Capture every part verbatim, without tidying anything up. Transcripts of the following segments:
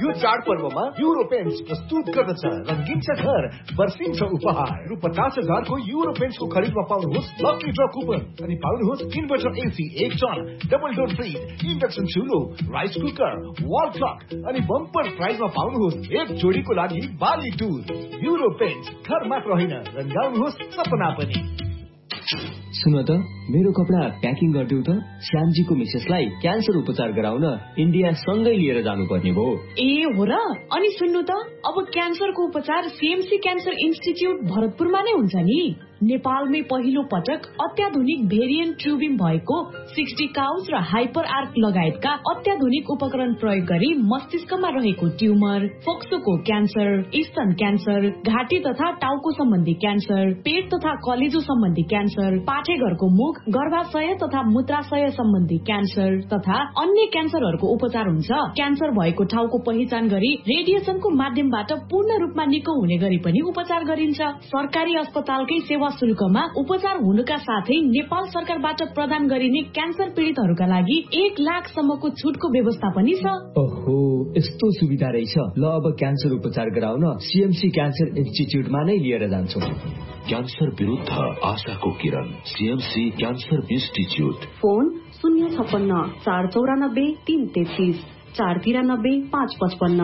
यो चाडपर्वमा euro paints प्रस्तुत गर्दछ रंगिन्छ घर वर्षिन्छ उपहार रु पचास हजारको युरो पेन्ट्सको खरिदमा पाउनुहोस् लकी ड्र कुपन अनि पाउनुहोस् इन्भर्टर एसी एक ton double door fridge induction चुलो rice cooker wall clock अनि बम्पर प्राइजमा पाउनुहोस् एक जोडीको लागि बाली टुल। युरो पेन्ट्स घर मात्र होइन रंगाउनुहोस् सपना पनि। सुन त मेरो कपडा प्याकिङ गरिदेऊ त श्यामजीको मिसेसलाई क्यान्सर उपचार गराउन इन्डिया सँगै लिएर जानुपर्ने भयो। ए हो र? अनि सुन्नु त अब क्यान्सरको उपचार सीएमसी क्यान्सर इन्स्टिच्युट भरतपुरमा नै हुन्छ नि। नेपालमै पहिलो पटक अत्याधुनिक भेरिएन्ट ट्युबिङ भएको सिक्सटी काउज र हाइपर आर्क लगायतका अत्याधुनिक उपकरण प्रयोग गरी मस्तिष्कमा रहेको ट्युमर, फोक्सोको क्यान्सर, स्तन क्यान्सर, घाँटी तथा टाउको सम्बन्धी क्यान्सर, पेट तथा कलेजो सम्बन्धी क्यान्सर, पाठेघरको मुख, गर्भाशय तथा मूत्राशय सम्बन्धी क्यान्सर तथा अन्य क्यान्सरहरूको उपचार हुन्छ। क्यान्सर भएको ठाउँको पहिचान गरी रेडिएसनको माध्यमबाट पूर्ण रूपमा निको हुने गरी पनि उपचार गरिन्छ। सरकारी अस्पतालकै सेवा शुल्कमा उपचार हुनुका साथै नेपाल सरकारबाट प्रदान गरिने क्यान्सर पीडितहरूका लागि एक लाख सम्मको छुटको व्यवस्था पनि छ। ओहो, यस्तो सुविधा रहेछ। ल अब क्यान्सर उपचार गराउन सीएमसी क्यान्सर इन्स्टिच्युटमा नै लिएर जान्छु। क्यान्सर विरुद्ध आशाको किरण सीएमसी क्यान्सर इन्स्टिच्युट। फोन शून्य छप्पन्न चार चौरानब्बे तीन तेत्तीस चार तिरानब्बे पाँच पचपन्न।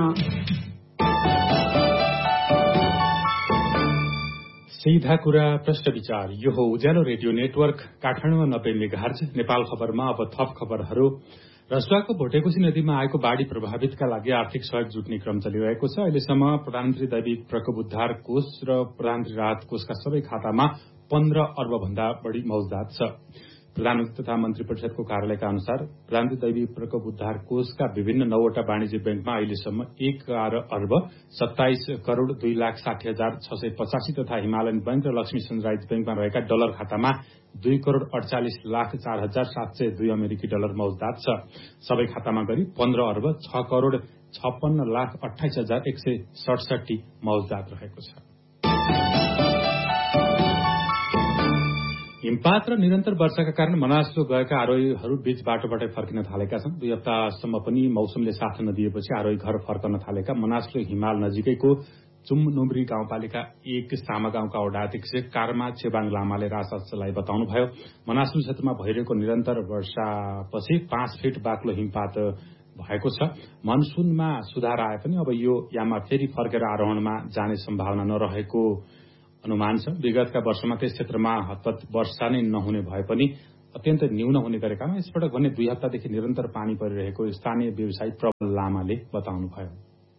सीधा कुरा प्रश्न विचार। यो हो उज्यालो रेडियो नेटवर्क काठमाडौँमा नब्बे मेगाहर्ज। नेपाल खबरमा अब थप खबरहरू। रसुवाको भोटेकोशी नदीमा आएको बाढ़ी प्रभावितका लागि आर्थिक सहयोग जुट्ने क्रम चलिरहेको छ। अहिलेसम्म प्रधानमन्त्री दैवी प्रकोपउद्धार कोष र प्रधानमन्त्री राहत कोषका सबै खातामा पन्ध्र अर्ब भन्दा बढ़ी मौजदात छ। प्रधानमन्त्री तथा मन्त्री परिषदको कार्यालयका अनुसार प्रधानमन्त्री दैवी प्रकोप उद्धार कोषका विभिन्न नौवटा वाणिज्य बैंकमा अहिलेसम्म एघार अर्ब सत्ताइस करोड़ दुई लाख साठी हजार छ सय पचासी तथा हिमालयन बैंक र लक्ष्मी सनराइज बैंकमा रहेका डलर खातामा दुई करोड़ अड़चालिस लाख चार हजार सात सय दुई अमेरिकी डलर मौजदात छ। सबै खातामा गरी पन्ध्र अर्ब छ करोड़ छप्पन्न लाख अठाइस हजार एक सय सडसठी मौजदात रहेको छ। हिमपात र निरन्तर वर्षाका कारण मनासलो गएका आरोहीहरू बीच बाटोबाटै फर्किन थालेका छन्। दुई हप्तासम्म पनि मौसमले साथ नदिएपछि आरोही घर फर्कन थालेका मनासलो हिमाल नजिकैको चुमनुम्री गाउँपालिका एक सामा गाउँका वडा अध्यक्ष कारमा छेबाङ लामाले राजशास्त्रलाई बताउनुभयो, मनासलो क्षेत्रमा भइरहेको निरन्तर वर्षापछि पाँच फिट बाक्लो हिमपात भएको छ। मनसुनमा सुधार आए पनि अब यो याममा फेरि फर्केर आरोहणमा जाने सम्भावना नरहेको अनुमान छ। विगतका वर्षमा त्यस क्षेत्रमा हतपत वर्षा नै नहुने भए पनि अत्यन्त न्यून हुने गरेकामा यसपटक भने दुई हप्तादेखि निरन्तर पानी परिरहेको स्थानीय व्यवसायी प्रबल लामाले बताउनुभयो।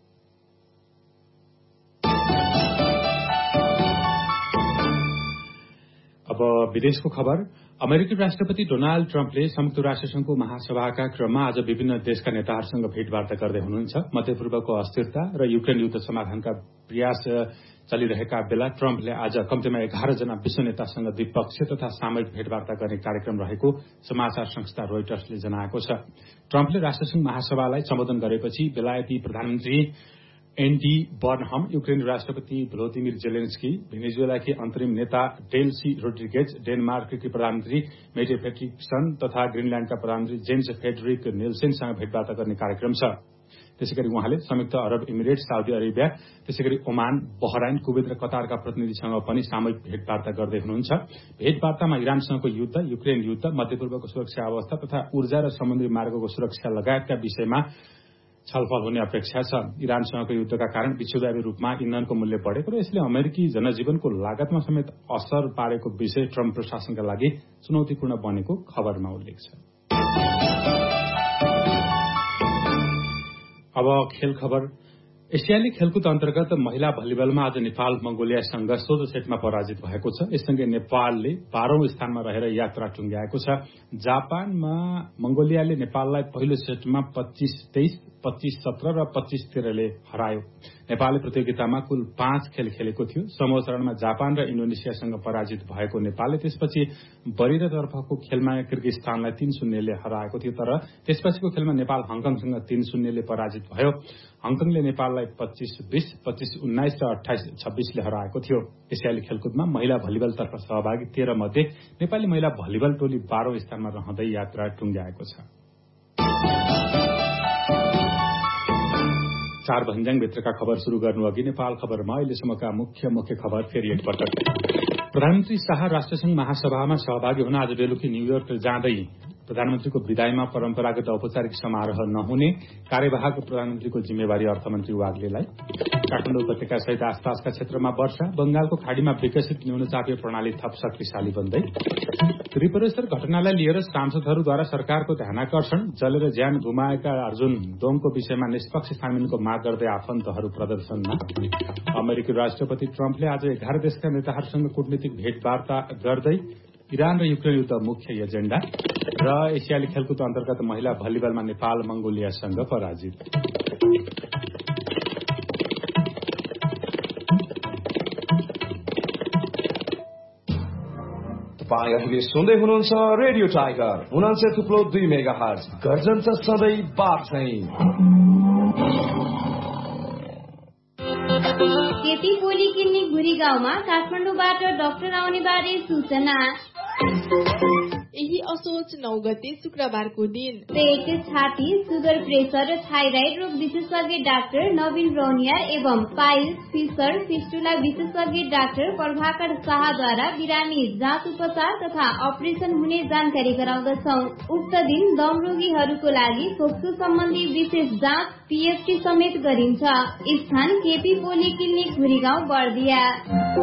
अब विदेशको खबर। अमेरिकी राष्ट्रपति डोनाल्ड ट्रम्पले संयुक्त राष्ट्रसंघको महासभाका क्रममा आज विभिन्न देशका नेताहरूसँग भेटवार्ता गर्दै हुनुहुन्छ। मध्यपूर्वको अस्थिरता र युक्रेन युद्ध समाधानका प्रयास चलिरहेका बेला ट्रम्पले आज कम्तीमा एघार जना विश्व नेतासँग द्विपक्षीय तथा सामूहिक भेटवार्ता गर्ने कार्यक्रम रहेको समाचार संस्था रोइटर्सले जनाएको छ। ट्रम्पले राष्ट्रसंघ महासभालाई सम्बोधन गरेपछि बेलायती प्रधानमन्त्री एन्डी बर्नहम, युक्रेनी राष्ट्रपति भ्लोदिमिर जेलेन्स्की, भेनेजुएलाकी अन्तरिम नेता डेल्सी रोड्रिगेज, डेनमार्ककी प्रधानमन्त्री मेटे फ्रेडरिक्सन तथा ग्रीनल्याण्डका प्रधानमन्त्री जेन्स फ्रेडरिक नेल्सेनसँग भेटवार्ता गर्ने कार्यक्रम छ। त्यसैगरी उहाँले संयुक्त अरब इमिरेट, साउदी अरेबिया, त्यसैगरी ओमान, बहराइन, कुवेत र कतारका प्रतिनिधिसँग पनि सामूहिक भेटवार्ता गर्दै हुनुहुन्छ। भेटवार्तामा इरानसँगको युद्ध, युक्रेन युद्ध, मध्यपूर्वको सुरक्षा अवस्था तथा ऊर्जा र समुद्री मार्गको सुरक्षा लगायतका विषयमा छलफल हुने अपेक्षा छ। इरानसँगको युद्धका कारण विश्वव्यापी रूपमा इन्धनको मूल्य बढेको र यसले अमेरिकी जनजीवनको लागतमा समेत असर पारेको विषय ट्रम्प प्रशासनका लागि चुनौतीपूर्ण बनेको खबरमा उल्लेख छ। अब खेल खबर। एसियाली खेलकुद अन्तर्गत महिला भलिबलमा आज नेपाल मंगोलियासँग सोझो सेटमा पराजित भएको छ। यससँगै नेपालले बाह्रौं स्थानमा रहेर यात्रा टुंग्याएको छ। जापानमा मंगोलियाले नेपाललाई पहिलो सेटमा पच्चीस तेइस, पच्चीस सत्र र पच्चीस तेह्रले हरायो। नेपालले प्रतियोगितामा कुल पाँच खेल खेलेको थियो। समूह चरणमा जापान र इन्डोनेसियासँग पराजित भएको नेपालले त्यसपछि बाहिरतर्फको खेलमा किर्गिस्तानलाई तीन शून्यले हराएको थियो। तर त्यसपछिको खेलमा नेपाल हङकङसँग तीन शून्यले पराजित भयो। हङकङले नेपाललाई पच्चीस बीस, पच्चीस उन्नाइस र अठाइस छब्बीसले हराएको थियो। एसियाली खेलकुदमा महिला भलिबलतर्फ सहभागी तेह्र मध्ये नेपाली महिला भलिबल टोली बाह्रौं स्थानमा रहँदै यात्रा टुंग्याएको छ। चार भन्ज्याङ भित्रका खबर शुरू गर्नु अघि नेपाल खबरमा अहिलेसम्मका मुख्य मुख्य खबर फेरि एकपटक। प्रधानमन्त्री शाह राष्ट्रसंघ महासभामा सहभागी हुन आज बेलुकी न्यूयोर्क जाँदै प्रधानमन्त्रीको विदाईमा परम्परागत औपचारिक समारोह नहुने कार्यवाहक प्रधानमन्त्रीको जिम्मेवारी अर्थमन्त्री वाग्लेलाई। काठमाडौँ उपत्यका सहित आसपासका क्षेत्रमा वर्षा, बंगालको खाड़ीमा विकसित न्यूनचापीय प्रणाली थप शक्तिशाली बन्दै। त्रिपुरेश्वर घटनालाई लिएर सांसदहरूद्वारा सरकारको ध्यानाकर्षण, जलेर ज्यान गुमाएका अर्जुन दोङको विषयमा निष्पक्ष छानबिनको माग गर्दै आफन्तहरू प्रदर्शनमा। अमेरिकी राष्ट्रपति ट्रम्पले आज एघार देशका नेताहरूसँग कूटनीतिक भेटवार्ता गर्दै इरान र युक्रेन युद्ध मुख्य एजेण्डा। र एसियाली खेलकुद अन्तर्गत महिला भलिबलमा नेपाल मंगोलियासँग पराजित। तपाईँ अहिले सुन्दै हुनुहुन्छ रेडियो टाइगर उनान्सय थुप्लो दुई मेगा हर्ज गर्जन छ सधैँ बार्छै। केपी पोलिक्लिनिक भुरी गाउँमा काठमाडौँबाट डाक्टर आउने बारे सूचना। यही असोज नौ गते शुक्रबारको दिन पेट, छाती, सुगर, प्रेसर र थाइराइड रोग विशेषज्ञ डाक्टर नवीन रौनियार एवं पाइल्स, फिसर, फिस्टुला विशेषज्ञ डाक्टर प्रभाकर शाहद्वारा बिरामी जाँच उपचार तथा अपरेसन हुने जानकारी गराउँदछौ। उक्त दिन दम रोगीहरूको लागि फोक्सो सम्बन्धी विशेष जाँच पीएचडी समेत गरिन्छ। स्थान केपी पोलिक्लिनिक भुरी गाउँ बर्दिया।